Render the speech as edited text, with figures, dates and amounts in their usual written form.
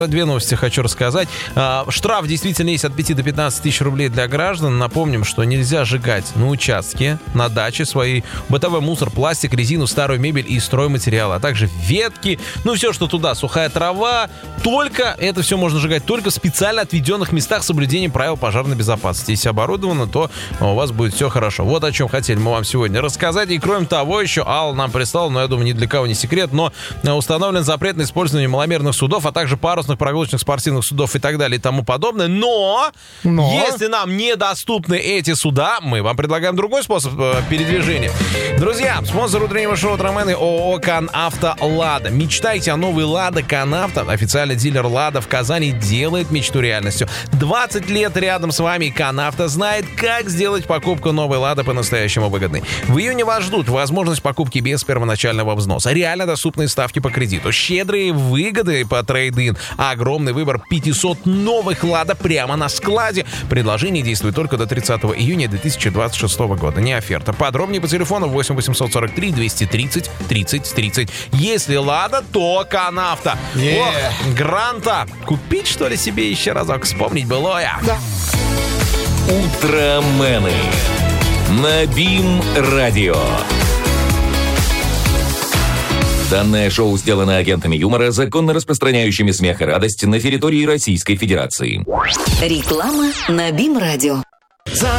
Две новости хочу рассказать. Штраф действительно есть от 5 до 15 тысяч рублей для граждан. Напомним, что нельзя сжигать на участке, на даче свои бытовой мусор, пластик, резину, старую мебель и стройматериалы, а также ветки, все, что туда, сухая трава. Это все можно сжигать только в специально отведенных местах с соблюдением правил пожарной безопасности. Если оборудовано, то у вас будет все хорошо. Вот о чем хотели мы вам сегодня рассказать. И кроме того, еще Алла нам прислала, я думаю, ни для кого не секрет, но установлен запрет на использование маломерных судов, а также парусных прогулочных спортивных судов и так далее и тому подобное. Но если нам недоступны эти суда, мы вам предлагаем другой способ передвижения. Друзья, спонсор утреннего шоу «Утромены» ООО «Канавто Лада». Мечтайте о новой «Лада Канавто». Официальный дилер «Лада» в Казани делает мечту реальностью. 20 лет рядом с вами «Канавто» знает, как сделать покупку новой «Лады» по-настоящему выгодной. В июне вас ждут возможность покупки без первоначального взноса, реально доступные ставки по кредиту, щедрые выгоды по трейд-ин, огромный выбор 500 новых «Лада» прямо на складе. Предложение действует только до 30 июня 2026 года. Не оферта. Подробнее по телефону 8 843 230 30 30. Если «Лада», то «Канавто». Гранта. Купить, что ли, себе еще разок? Вспомнить былое. Да. Утромены на БИМ-радио. Данное шоу сделано агентами юмора, законно распространяющими смех и радость на территории Российской Федерации. Реклама на БИМ-радио.